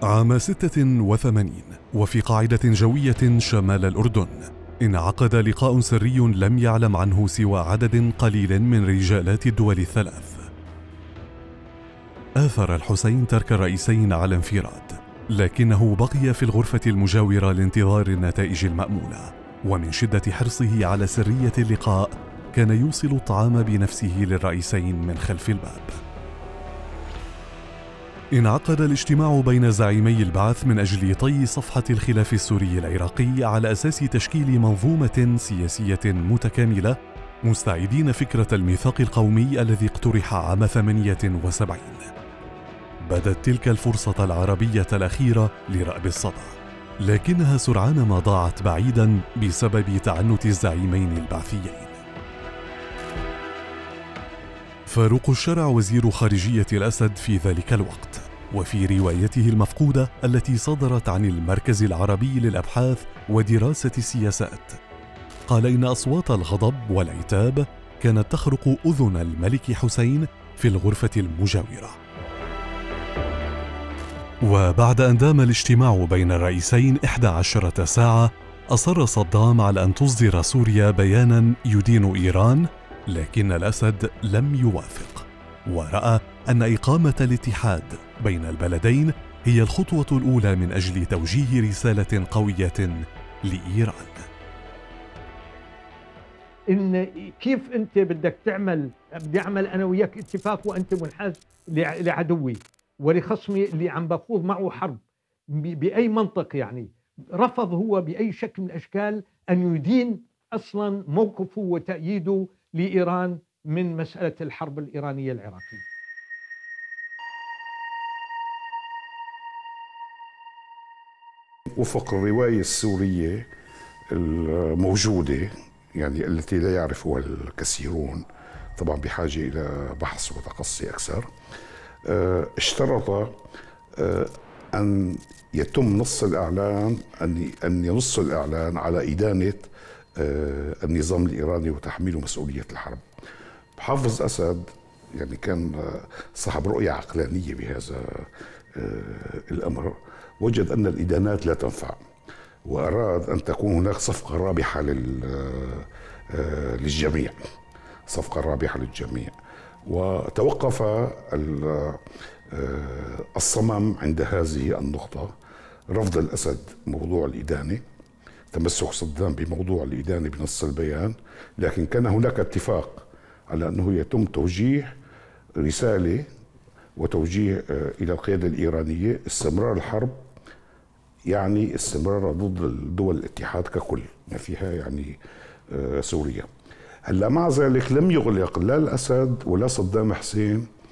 عام 86 وفي قاعدة جوية شمال الأردن انعقد لقاء سري لم يعلم عنه سوى عدد قليل من رجالات الدول الثلاث. آثر الحسين ترك الرئيسين على انفراد، لكنه بقي في الغرفة المجاورة لانتظار النتائج المأمولة، ومن شدة حرصه على سرية اللقاء كان يوصل الطعام بنفسه للرئيسين من خلف الباب. انعقد الاجتماع بين زعيمي البعث من أجل طي صفحة الخلاف السوري العراقي على أساس تشكيل منظومة سياسية متكاملة، مستعيدين فكرة الميثاق القومي الذي اقترح عام 78. بدت تلك الفرصة العربية الأخيرة لرأب الصدى، لكنها سرعان ما ضاعت بعيدا بسبب تعنت الزعيمين البعثيين. فاروق الشرع وزير خارجية الأسد في ذلك الوقت، وفي روايته المفقودة التي صدرت عن المركز العربي للأبحاث ودراسة السياسات، قال إن أصوات الغضب والعتاب كانت تخرق أذن الملك حسين في الغرفة المجاورة. وبعد أن دام الاجتماع بين الرئيسين 11 ساعة، أصر صدام على أن تصدر سوريا بيانا يدين إيران، لكن الأسد لم يوافق، ورأى أن إقامة الاتحاد بين البلدين هي الخطوة الأولى من أجل توجيه رسالة قوية لإيران. إن كيف أنت بدك بدي أعمل أنا وياك اتفاق وأنت منحاز لعدوي ولخصمي اللي عم بخوض معه حرب بأي منطق؟ يعني رفض هو بأي شكل من الأشكال أن يدين أصلا موقفه وتأييده لإيران من مسألة الحرب الإيرانية العراقية. وفق الرواية السورية الموجودة، يعني التي لا يعرفها الكثيرون، طبعا بحاجة إلى بحث وتقصي أكثر، اشترط أن يتم نص الإعلان، أن ينص الإعلان على إدانة النظام الإيراني وتحميله مسؤولية الحرب. حافظ أسد يعني كان صاحب رؤية عقلانية بهذا الأمر، وجد أن الإدانات لا تنفع، وأراد أن تكون هناك صفقة رابحة للجميع، صفقة رابحة للجميع. وتوقف الصمم عند هذه النقطة، رفض الأسد موضوع الإدانة، تمسك صدام بموضوع الإدانة بنص البيان، لكن كان هناك اتفاق على أنه يتم توجيه رسالة وتوجيه إلى القيادة الإيرانية استمرار الحرب، يعني استمرار ضد دول الاتحاد ككل، ما فيها يعني سوريا. هلا مع ذلك لم يغلق لا الأسد ولا صدام حسين